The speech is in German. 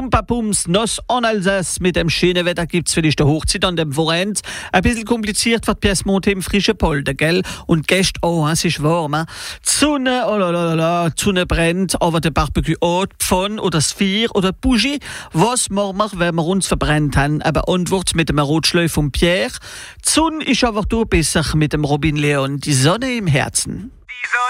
Zumpapums, Noss en Alsace. Mit dem schönen Wetter gibt's vielleicht eine Hochzeit an dem Wochenende. Ein bisschen kompliziert wird Piesmonte im frischen Polder, gell? Und gest, oh, es ist warm. Die Sonne, oh la, die Sonne brennt, aber der Barbecue auch, die Pfanne oder das Feuer oder die Bougie. Was machen wir, wenn wir uns verbrennt haben? Aber Antwort mit dem Rotschläuf von Pierre. Die Sonne ist aber du besser mit dem Robin Leon. Die Sonne im Herzen.